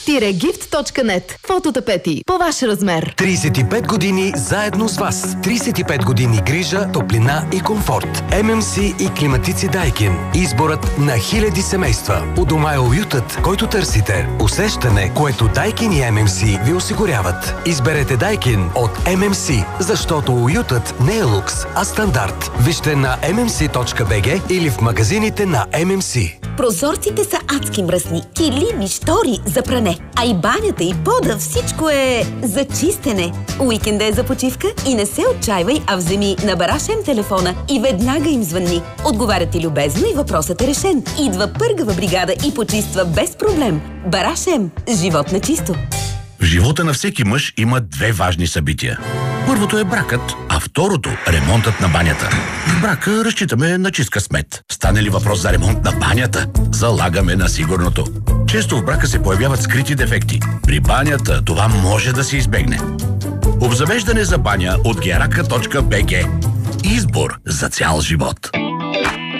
Gift.net. Фототапети по ваш размер. 35 години заедно с вас. 35 години грижа, топлина и комфорт. ММС и климатици Дайкин. Изборът на хиляди семейства. У дома е уютът, който търсите. Усещане, което Дайкин и ММС ви осигуряват. Изберете Дайкин от ММС, защото уютът не е лукс, а стандарт. Вижте на mmc.bg или в магазините на ММС. Прозорците са адски мръсни, килими, штори за пране. А и банята, и пода, всичко е за чистене. Уикенда е за почивка и не се отчайвай, а вземи на Барашем телефона и веднага им звънни. Отговарят ти любезно и въпросът е решен. Идва пъргава бригада и почиства без проблем. Барашем. Живот на чисто. В живота на всеки мъж има две важни събития. Първото е бракът, а второто – ремонтът на банята. В брака разчитаме на чист късмет. Стане ли въпрос за ремонт на банята, залагаме на сигурното. Често в брака се появяват скрити дефекти. При банята това може да се избегне. Обзавеждане за баня от geraka.bg. Избор за цял живот.